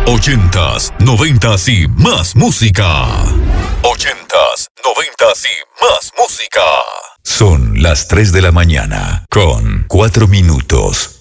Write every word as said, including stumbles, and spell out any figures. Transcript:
Ochentas, noventas y más música. Ochentas, noventas y más música. Son las tres de la mañana con cuatro minutos.